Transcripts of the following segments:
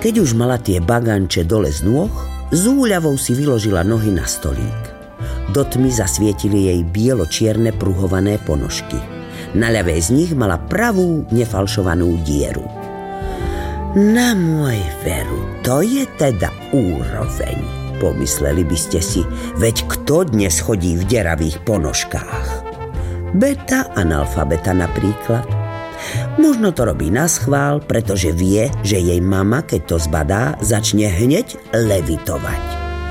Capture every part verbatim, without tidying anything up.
Keď už mala tie baganče dole z nôh, s úľavou si vyložila nohy na stolík. Do tmy zasvietili jej bielo-čierne pruhované ponožky. Na ľavej z nich mala pravú, nefalšovanú dieru. Na môj veru, to je teda úroveň, pomysleli by ste si, veď kto dnes chodí v deravých ponožkách? Beta analfabeta napríklad. Možno to robí naschvál, pretože vie, že jej mama, keď to zbadá, začne hneď levitovať.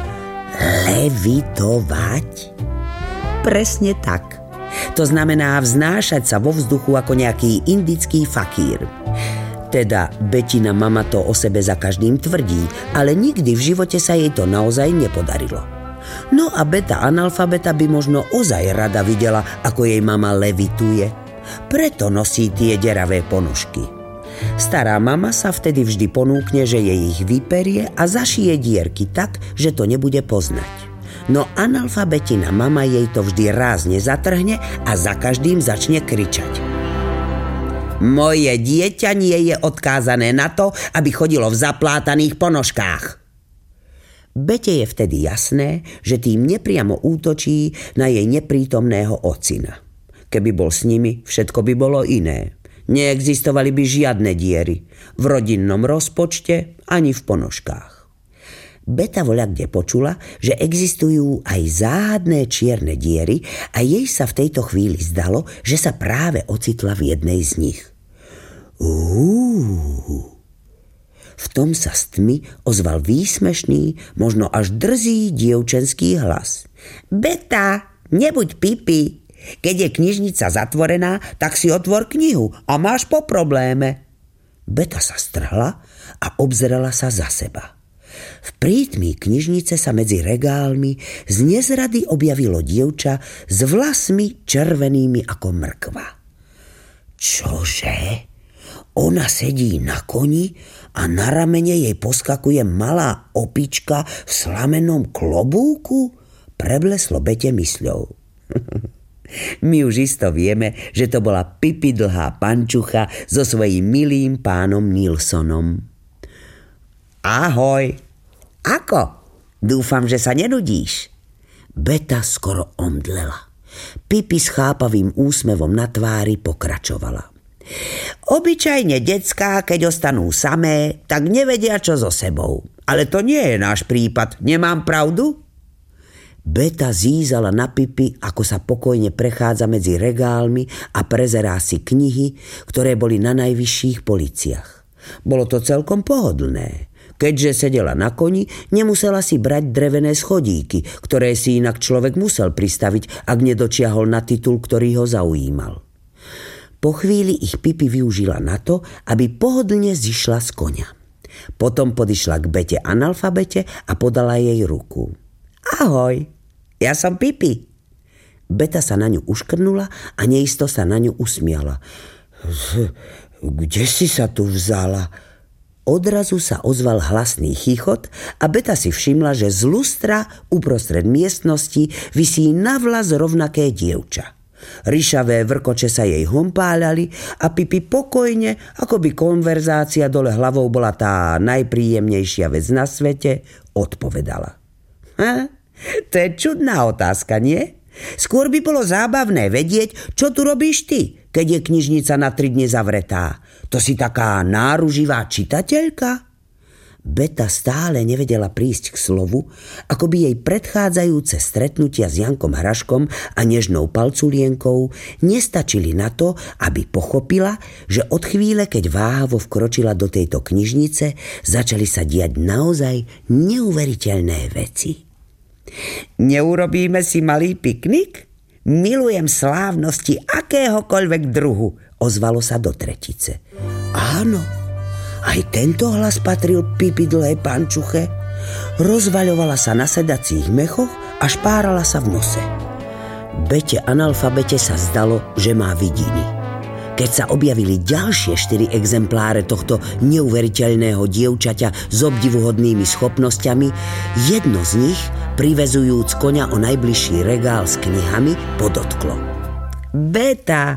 Levitovať? Presne tak. To znamená vznášať sa vo vzduchu ako nejaký indický fakír. Teda Betina mama to o sebe za každým tvrdí, ale nikdy v živote sa jej to naozaj nepodarilo. No a beta analfabeta by možno ozaj rada videla, ako jej mama levituje. Preto nosí tie deravé ponožky. Stará mama sa vtedy vždy ponúkne, že jej ich vyperie a zašije dierky tak, že to nebude poznať. No analfabetina mama jej to vždy rázne zatrhne a za každým začne kričať. Moje dieťa nie je odkázané na to, aby chodilo v zaplátaných ponožkách. Bete je vtedy jasné, že tým nepriamo útočí na jej neprítomného ocina. Keby bol s nimi, všetko by bolo iné. Neexistovali by žiadne diery. V rodinnom rozpočte ani v ponožkách. Beta voľakde počula, že existujú aj záhadné čierne diery a jej sa v tejto chvíli zdalo, že sa práve ocitla v jednej z nich. Uú. V tom sa z tmy ozval výsmešný, možno až drzý dievčenský hlas. Beta, nebuď pipi. Keď je knižnica zatvorená, tak si otvor knihu a máš po probléme. Beta sa strhla a obzerala sa za seba. V prítmí knižnice sa medzi regálmi z nezrady objavilo dievča s vlasmi červenými ako mrkva. Čože? Ona sedí na koni a na ramene jej poskakuje malá opička v slamenom klobúku? Prebleslo Bete mysľou. My už isto vieme, že to bola Pipi dlhá pančucha so svojím milým pánom Nilsonom. Ahoj. Ako? Dúfam, že sa nenudíš. Beta skoro omdlela. Pipi s chápavým úsmevom na tvári pokračovala. Obyčajne decká, keď ostanú samé, tak nevedia, čo so sebou. Ale to nie je náš prípad. Nemám pravdu? Beta zízala na Pipi, ako sa pokojne prechádza medzi regálmi a prezerá si knihy, ktoré boli na najvyšších policiach. Bolo to celkom pohodlné. Keďže sedela na koni, nemusela si brať drevené schodíky, ktoré si inak človek musel pristaviť, ak nedočiahol na titul, ktorý ho zaujímal. Po chvíli ich Pipi využila na to, aby pohodlne zišla z koňa. Potom podišla k Bete analfabete a podala jej ruku. Ahoj, ja som Pipi. Beta sa na ňu uškrnula a neisto sa na ňu usmiala. Kde si sa tu vzala? Odrazu sa ozval hlasný chichot a Beta si všimla, že z lustra uprostred miestnosti visí navlas rovnaké dievča. Ryšavé vrkoče sa jej hompáľali a Pipi pokojne, ako by konverzácia dole hlavou bola tá najpríjemnejšia vec na svete, odpovedala. Ha? To je čudná otázka, nie? Skôr by bolo zábavné vedieť, čo tu robíš ty, keď je knižnica na tri dni zavretá. To si taká náruživá čitateľka? Beta stále nevedela prísť k slovu, ako by jej predchádzajúce stretnutia s Jankom Hraškom a Nežnou Palculienkou nestačili na to, aby pochopila, že od chvíle, keď váhavo vkročila do tejto knižnice, začali sa diať naozaj neuveriteľné veci. Neurobíme si malý piknik? Milujem slávnosti akéhokoľvek druhu, ozvalo sa do tretice. Áno, aj tento hlas patril Pipi dlhej pančuche. Rozvaľovala sa na sedacích mechoch a špárala sa v nose. Bete analfabete sa zdalo, že má vidiny. Keď sa objavili ďalšie štyri exempláre tohto neuveriteľného dievčaťa s obdivuhodnými schopnosťami, jedno z nich, privezujúc koňa o najbližší regál s knihami, podotklo. Beta,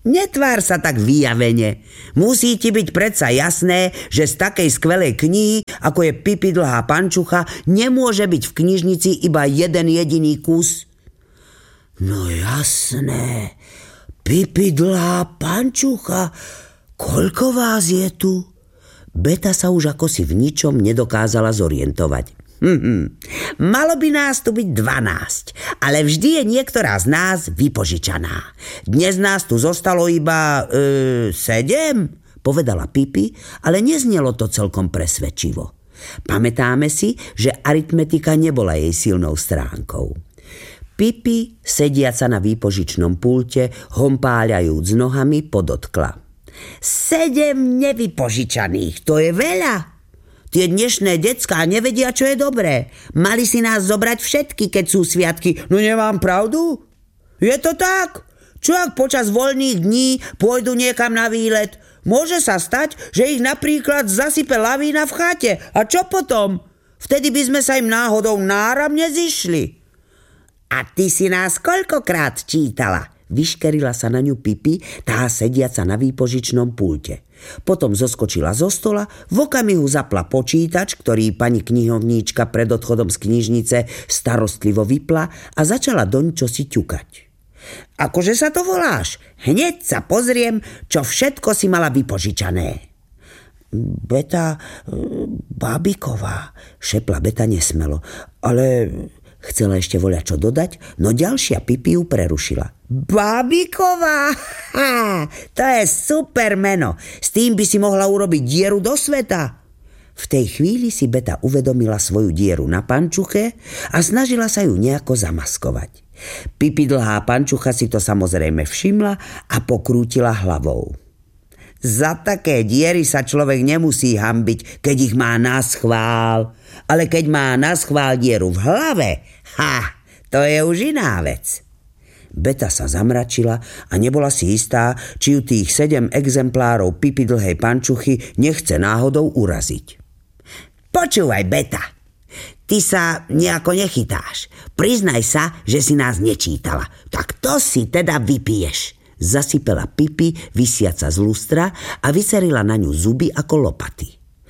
Netvár sa tak vyjavene. Musí ti byť predsa jasné, že z takej skvelej knihy, ako je Pipi dlhá pančucha, nemôže byť v knižnici iba jeden jediný kus. No jasné, Pipi dlhá pančucha, koľko vás je tu? Beta sa už ako si v ničom nedokázala zorientovať. Hm, malo by nás tu byť dvanásť, ale vždy je niektorá z nás vypožičaná. Dnes nás tu zostalo iba e, sedem, povedala Pipi, ale neznelo to celkom presvedčivo. Pamätáme si, že aritmetika nebola jej silnou stránkou. Pipi, sediaca na výpožičnom pulte, hompáľajúc nohami, podotkla. Sedem nevypožičaných, to je veľa. Tie dnešné decká nevedia, čo je dobré. Mali si nás zobrať všetky, keď sú sviatky. No nemám pravdu? Je to tak? Čo ak počas voľných dní pôjdu niekam na výlet? Môže sa stať, že ich napríklad zasype lavína v chate. A čo potom? Vtedy by sme sa im náhodou náramne zišli. A ty si nás koľkokrát čítala? Vyškerila sa na ňu Pipi, tá sediaca na výpožičnom pulte. Potom zoskočila zo stola, v okamihu zapla počítač, ktorý pani knihovníčka pred odchodom z knižnice starostlivo vypla a začala doň čosi ťukať. Akože sa to voláš? Hneď sa pozriem, čo všetko si mala vypožičané. Beta Bábiková, šepla Beta nesmelo, ale... Chcela ešte voľa čo dodať, no ďalšia Pipi ju prerušila. Bábiková! Ha, to je super meno. S tým by si mohla urobiť dieru do sveta. V tej chvíli si Beta uvedomila svoju dieru na pančuche a snažila sa ju nejako zamaskovať. Pipi dlhá pančucha si to samozrejme všimla a pokrútila hlavou. Za také diery sa človek nemusí hanbiť, keď ich má na schvál. Ale keď má na schvál dieru v hlave, ha, to je už iná vec. Beta sa zamračila a nebola si istá, či ju tých sedem exemplárov Pipi dlhej pančuchy nechce náhodou uraziť. Počúvaj, Beta, ty sa nejako nechytáš. Priznaj sa, že si nás nečítala. Tak to si teda vypiješ. Zasypela Pipi, visiaca z lustra, a vycerila na ňu zuby ako lopaty.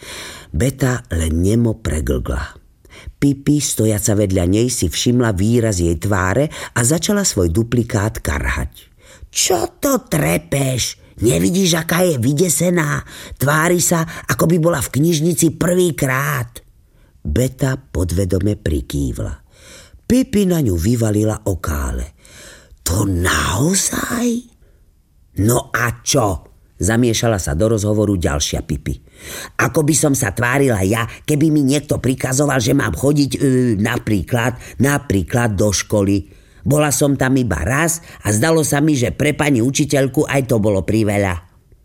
Beta len nemo preglgla. Pipi, stojaca vedľa nej, si všimla výraz jej tváre a začala svoj duplikát karhať. Čo to trepeš? Nevidíš, aká je vydesená? Tvári sa, ako by bola v knižnici prvýkrát. Beta podvedome prikývla. Pipi na ňu vyvalila okále. To naozaj? No a čo? Zamiešala sa do rozhovoru ďalšia Pipi. Ako by som sa tvárila ja, keby mi niekto prikazoval, že mám chodiť e, napríklad, napríklad do školy. Bola som tam iba raz a zdalo sa mi, že pre pani učiteľku aj to bolo priveľa.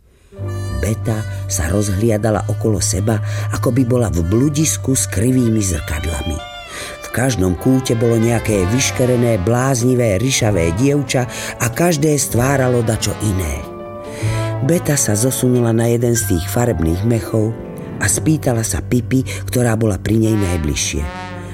Beta sa rozhliadala okolo seba, ako by bola v bludisku s krivými zrkadlami. V každom kúte bolo nejaké vyškerené, bláznivé, ryšavé dievča a každé stváralo dačo iné. Beta sa zosunula na jeden z tých farebných mechov a spýtala sa Pipi, ktorá bola pri nej najbližšie.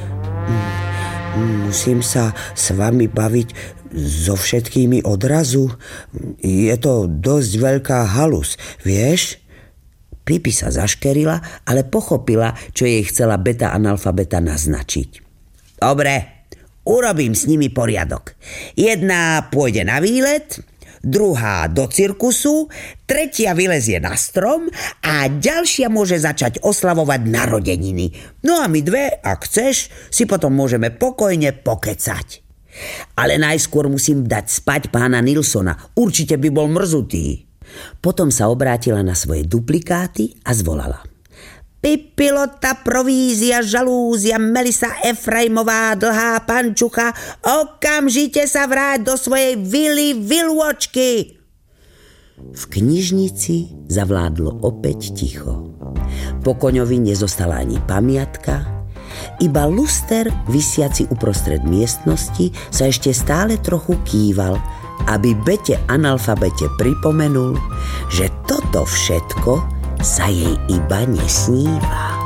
Musím sa s vami baviť so všetkými odrazu? Je to dosť veľká halus, vieš? Pipi sa zaškerila, ale pochopila, čo jej chcela Beta analfabeta naznačiť. Dobre, urobím s nimi poriadok. Jedna pôjde na výlet, druhá do cirkusu, tretia vylezie na strom a ďalšia môže začať oslavovať narodeniny. No a my dve, ak chceš, si potom môžeme pokojne pokecať. Ale najskôr musím dať spať pána Nilsona. Určite by bol mrzutý. Potom sa obrátila na svoje duplikáty a zvolala. Pipilota, provízia, žalúzia, Melisa Efraimová, dlhá pančucha, okamžite sa vráť do svojej vily vilôčky. V knižnici zavládlo opäť ticho. Po koňovi nezostala ani pamiatka, iba luster visiaci uprostred miestnosti sa ešte stále trochu kýval, aby Bete analfabete pripomenul, že toto všetko sa jej iba nesníva.